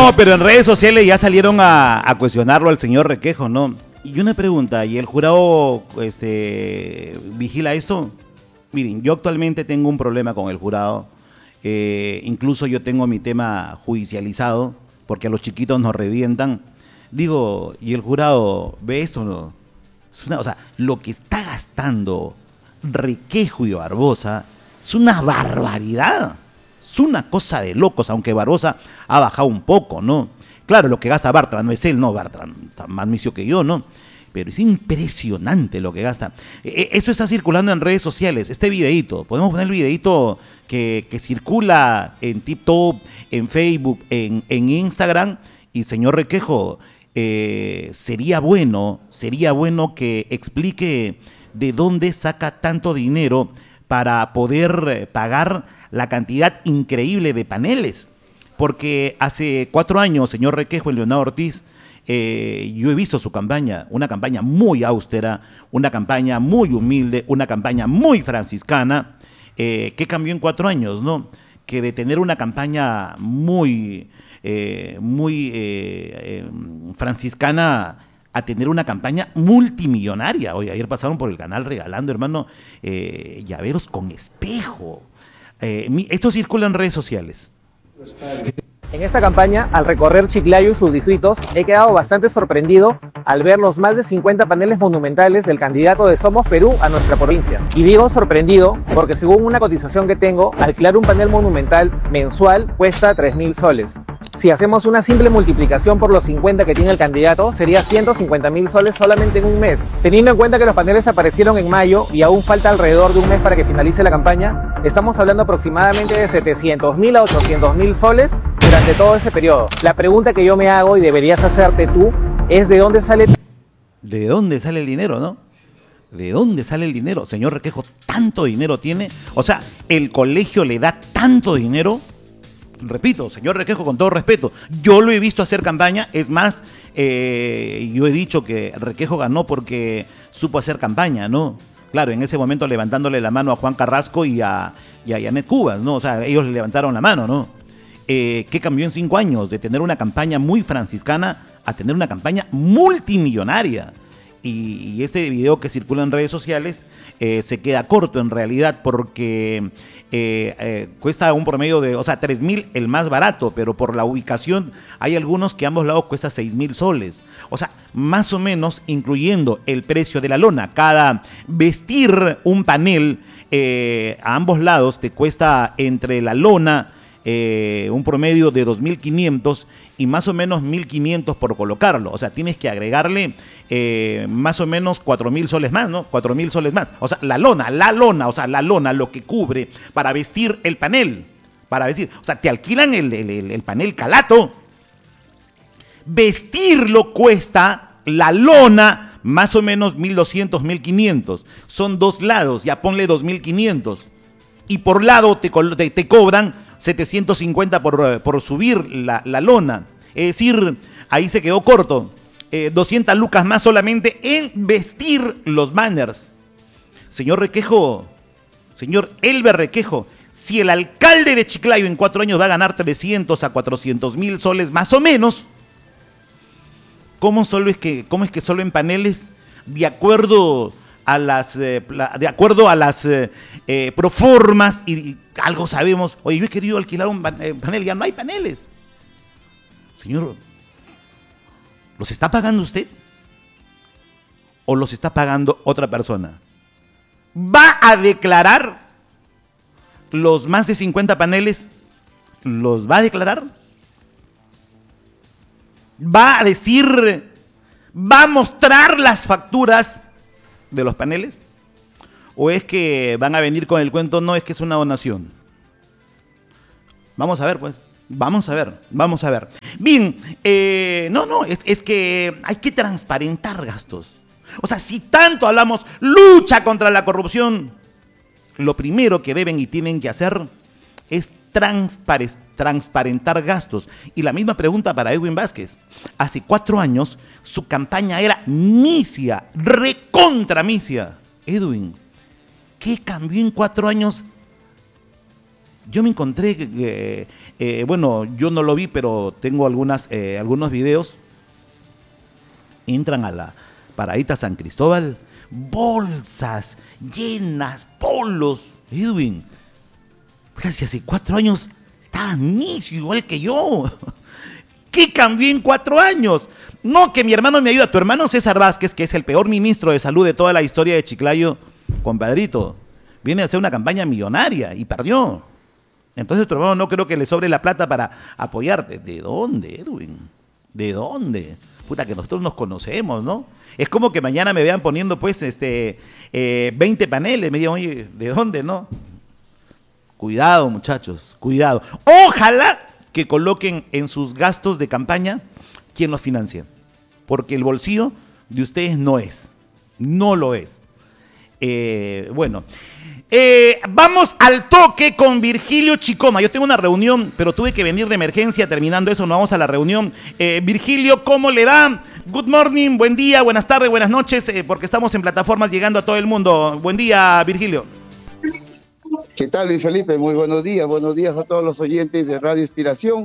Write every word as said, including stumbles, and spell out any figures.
No, pero en redes sociales ya salieron a, a cuestionarlo al señor Requejo, ¿no? Y una pregunta, ¿y el jurado este, vigila esto? Miren, yo actualmente tengo un problema con el jurado. Eh, incluso yo tengo mi tema judicializado, porque a los chiquitos nos revientan. Digo, ¿y el jurado ve esto o no? Es una, o sea, lo que está gastando Requejo y Barbosa es una barbaridad. Es una cosa de locos, aunque Barbosa ha bajado un poco, ¿no? Claro, lo que gasta Bartra no es él, no, Bartra está más misio que yo, ¿no? Pero es impresionante lo que gasta. E- esto está circulando en redes sociales, este videíto. Podemos poner el videíto que, que circula en TikTok, en Facebook, en, en Instagram. Y señor Requejo, eh, sería bueno, sería bueno que explique de dónde saca tanto dinero para poder pagar la cantidad increíble de paneles. Porque hace cuatro años, señor Requejo, en Leonardo Ortiz, eh, yo he visto su campaña, una campaña muy austera, una campaña muy humilde, una campaña muy franciscana, eh, que cambió en cuatro años, ¿no? Que de tener una campaña muy, eh, muy eh, eh, franciscana a tener una campaña multimillonaria. Oye, ayer pasaron por el canal regalando, hermano, eh, llaveros con espejo. Eh, mi, esto circula en redes sociales. En esta campaña, al recorrer Chiclayo y sus distritos, he quedado bastante sorprendido al ver los más de cincuenta paneles monumentales del candidato de Somos Perú a nuestra provincia. Y digo sorprendido porque según una cotización que tengo, alquilar un panel monumental mensual cuesta tres mil soles. Si hacemos una simple multiplicación por los cincuenta que tiene el candidato, sería ciento cincuenta mil soles solamente en un mes. Teniendo en cuenta que los paneles aparecieron en mayo y aún falta alrededor de un mes para que finalice la campaña, estamos hablando aproximadamente de setecientos mil a ochocientos mil soles durante todo ese periodo. La pregunta que yo me hago y deberías hacerte tú es ¿de dónde sale? ¿De dónde sale el dinero, no? ¿De dónde sale el dinero? Señor Requejo, ¿tanto dinero tiene? O sea, ¿el colegio le da tanto dinero? Repito, señor Requejo, con todo respeto, yo lo he visto hacer campaña. Es más, eh, yo he dicho que Requejo ganó porque supo hacer campaña, ¿no? Claro, en ese momento levantándole la mano a Juan Carrasco y a, y a Janet Cubas, ¿no? O sea, ellos le levantaron la mano, ¿no? Eh, ¿Qué cambió en cinco años? De tener una campaña muy franciscana a tener una campaña multimillonaria. Y, y este video que circula en redes sociales eh, se queda corto en realidad porque eh, eh, cuesta un promedio de, o sea, tres mil el más barato, pero por la ubicación hay algunos que a ambos lados cuesta seis mil soles. O sea, más o menos incluyendo el precio de la lona. Cada vestir un panel eh, a ambos lados te cuesta entre la lona Eh, un promedio de dos mil quinientos y más o menos mil quinientos por colocarlo. O sea, tienes que agregarle eh, más o menos cuatro mil soles más, ¿no? cuatro mil soles más. O sea, la lona, la lona, o sea, la lona, lo que cubre para vestir el panel. Para vestir, o sea, te alquilan el, el, el panel calato. Vestirlo cuesta la lona más o menos mil doscientos, mil quinientos. Son dos lados, ya ponle dos mil quinientos. Y por lado te, te, te cobran setecientos cincuenta por, por subir la, la lona. Es decir, ahí se quedó corto. Eh, doscientas lucas más solamente en vestir los banners. Señor Requejo, señor Elber Requejo, si el alcalde de Chiclayo en cuatro años va a ganar trescientos a cuatrocientos mil soles más o menos, ¿cómo, solo es que, cómo es que solo en paneles, de acuerdo a las, eh, de acuerdo a las eh, eh, proformas y, y algo sabemos? Oye, yo he querido alquilar un panel, ya no hay paneles. Señor, ¿los está pagando usted o los está pagando otra persona? ¿Va a declarar los más de cincuenta paneles? ¿Los va a declarar? ¿Va a decir, va a mostrar las facturas de los paneles? ¿O es que van a venir con el cuento, no, es que es una donación? Vamos a ver, pues. Vamos a ver, vamos a ver. Bien, eh, no, no, es, es que hay que transparentar gastos. O sea, si tanto hablamos lucha contra la corrupción, lo primero que deben y tienen que hacer es transparentar gastos. Y la misma pregunta para Edwin Vázquez. Hace cuatro años su campaña era misia, recontra misia. Edwin, ¿qué cambió en cuatro años yo me encontré que, que, eh, bueno, yo no lo vi, pero tengo algunas, eh, algunos videos. Entran a la paradita San Cristóbal, bolsas llenas, polos. Edwin, pero si hace cuatro años estaba misio igual que yo. ¿Qué cambió en cuatro años? No, que mi hermano me ayuda. Tu hermano César Vázquez, que es el peor ministro de salud de toda la historia de Chiclayo, compadrito, viene a hacer una campaña millonaria y perdió. Entonces tu hermano no creo que le sobre la plata para apoyarte. ¿De dónde, Edwin? ¿De dónde? Puta, que nosotros nos conocemos, ¿no? Es como que mañana me vean poniendo, pues, este, eh, veinte paneles. Me digan, oye, ¿de dónde, no? Cuidado, muchachos, cuidado. Ojalá que coloquen en sus gastos de campaña quién los financia. Porque el bolsillo de ustedes no es. No lo es. Eh, bueno, eh, vamos al toque con Virgilio Chicoma. Yo tengo una reunión, pero tuve que venir de emergencia. Terminando eso, nos vamos a la reunión. Eh, Virgilio, ¿cómo le va? Good morning, buen día, buenas tardes, buenas noches, eh, porque estamos en plataformas llegando a todo el mundo. Buen día, Virgilio. ¿Qué tal, Luis Felipe? Muy buenos días. Buenos días a todos los oyentes de Radio Inspiración.